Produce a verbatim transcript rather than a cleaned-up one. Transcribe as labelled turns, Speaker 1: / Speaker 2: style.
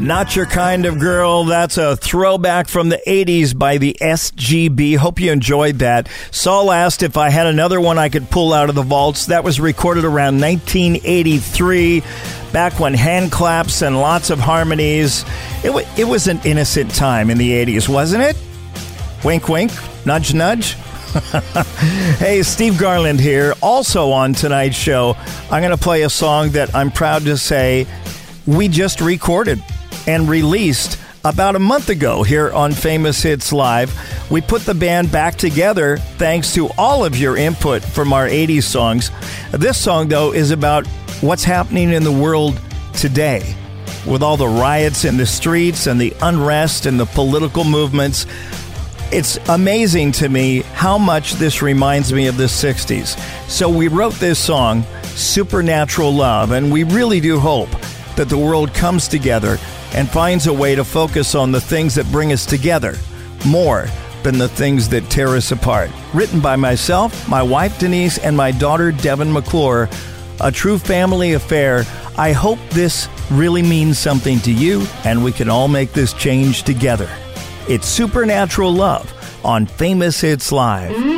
Speaker 1: Not Your Kind of Girl. That's a throwback from the eighties by the S G B. Hope you enjoyed that. Saul asked if I had another one I could pull out of the vaults. That was recorded around nineteen eighty-three, back when hand claps and lots of harmonies. It, w- it was an innocent time in the eighties, wasn't it? Wink, wink, nudge, nudge. Hey, Steve Garland here. Also on tonight's show, I'm going to play a song that I'm proud to say we just recorded and released about a month ago here on Famous Hits Live. We put the band back together thanks to all of your input from our eighties songs. This song, though, is about what's happening in the world today with all the riots in the streets and the unrest and the political movements. It's amazing to me how much this reminds me of the sixties. So we wrote this song, Supernatural Love, and we really do hope that the world comes together and finds a way to focus on the things that bring us together more than the things that tear us apart. Written by myself, my wife Denise, and my daughter Devin McClure. A true family affair. I hope this really means something to you and we can all make this change together. It's Supernatural Love on Famous Hits Live.